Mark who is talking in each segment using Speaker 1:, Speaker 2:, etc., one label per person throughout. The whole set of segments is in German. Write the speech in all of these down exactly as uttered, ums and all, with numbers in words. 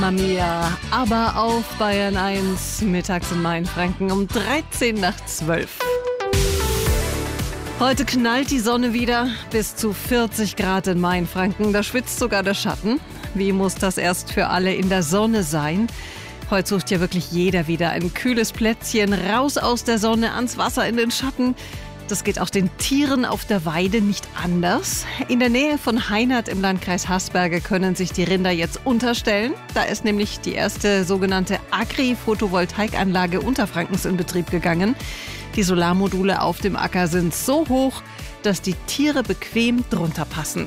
Speaker 1: Mamma Mia, aber auf Bayern eins, mittags in Mainfranken um dreizehn nach zwölf. Heute knallt die Sonne wieder, bis zu vierzig Grad in Mainfranken. Da schwitzt sogar der Schatten. Wie muss das erst für alle in der Sonne sein? Heute sucht ja wirklich jeder wieder ein kühles Plätzchen, raus aus der Sonne, ans Wasser, in den Schatten. Das geht auch den Tieren auf der Weide nicht anders. In der Nähe von Heinert im Landkreis Haßberge können sich die Rinder jetzt unterstellen. Da ist nämlich die erste sogenannte Agri-Photovoltaikanlage Unterfrankens in Betrieb gegangen. Die Solarmodule auf dem Acker sind so hoch, dass die Tiere bequem drunter passen.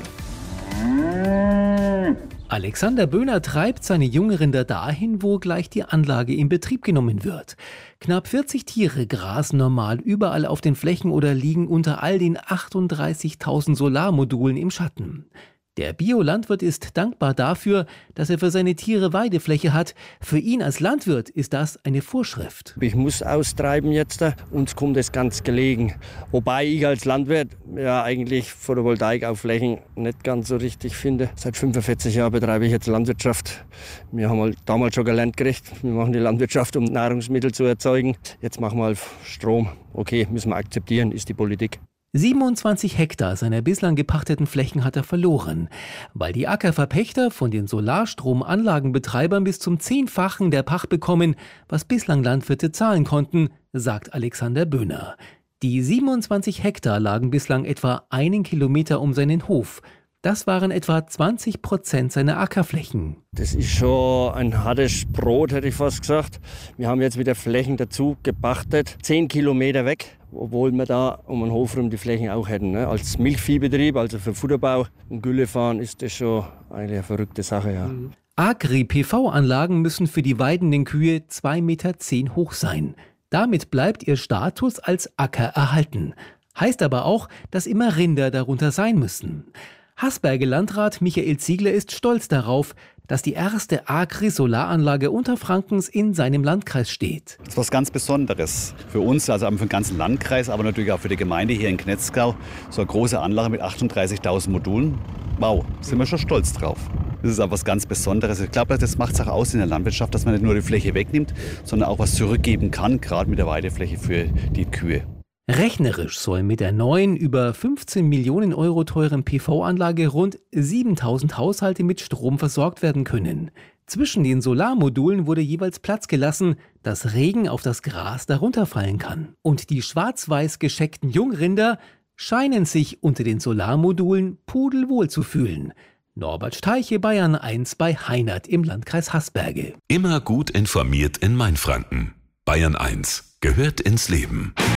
Speaker 2: Alexander Böhner treibt seine Jungrinder dahin, wo gleich die Anlage in Betrieb genommen wird. Knapp vierzig Tiere grasen normal überall auf den Flächen oder liegen unter all den achtunddreißigtausend Solarmodulen im Schatten. Der Biolandwirt ist dankbar dafür, dass er für seine Tiere Weidefläche hat. Für ihn als Landwirt ist das eine Vorschrift.
Speaker 3: Ich muss austreiben jetzt, uns kommt es ganz gelegen. Wobei ich als Landwirt ja eigentlich Photovoltaik auf Flächen nicht ganz so richtig finde. Seit fünfundvierzig Jahren betreibe ich jetzt Landwirtschaft. Wir haben halt damals schon gelernt gekriegt, wir machen die Landwirtschaft, um Nahrungsmittel zu erzeugen. Jetzt machen wir halt Strom. Okay, müssen wir akzeptieren, ist die Politik.
Speaker 2: siebenundzwanzig Hektar seiner bislang gepachteten Flächen hat er verloren, weil die Ackerverpächter von den Solarstromanlagenbetreibern bis zum Zehnfachen der Pacht bekommen, was bislang Landwirte zahlen konnten, sagt Alexander Böhner. Die siebenundzwanzig Hektar lagen bislang etwa einen Kilometer um seinen Hof. Das waren etwa zwanzig Prozent seiner Ackerflächen.
Speaker 3: Das ist schon ein hartes Brot, hätte ich fast gesagt. Wir haben jetzt wieder Flächen dazu gepachtet, zehn Kilometer weg, obwohl wir da um den Hof rum die Flächen auch hätten. Ne? Als Milchviehbetrieb, also für Futterbau und Gülle fahren, ist das schon eigentlich eine verrückte Sache. Ja.
Speaker 2: Mhm. Agri-P V-Anlagen müssen für die weidenden Kühe zwei Meter zehn hoch sein. Damit bleibt ihr Status als Acker erhalten. Heißt aber auch, dass immer Rinder darunter sein müssen. Haßberge-Landrat Michael Ziegler ist stolz darauf, dass die erste Agri-Solaranlage Unterfrankens in seinem Landkreis steht.
Speaker 4: Das ist was ganz Besonderes für uns, also für den ganzen Landkreis, aber natürlich auch für die Gemeinde hier in Knetzgau. So eine große Anlage mit achtunddreißigtausend Modulen. Wow, sind wir schon stolz drauf. Das ist auch was ganz Besonderes. Ich glaube, das macht es auch aus in der Landwirtschaft, dass man nicht nur die Fläche wegnimmt, sondern auch was zurückgeben kann, gerade mit der Weidefläche für die Kühe.
Speaker 2: Rechnerisch soll mit der neuen, über fünfzehn Millionen Euro teuren P V-Anlage rund siebentausend Haushalte mit Strom versorgt werden können. Zwischen den Solarmodulen wurde jeweils Platz gelassen, dass Regen auf das Gras darunter fallen kann. Und die schwarz-weiß gescheckten Jungrinder scheinen sich unter den Solarmodulen pudelwohl zu fühlen. Norbert Steiche, Bayern eins bei Heinert im Landkreis Haßberge.
Speaker 5: Immer gut informiert in Mainfranken. Bayern eins gehört ins Leben.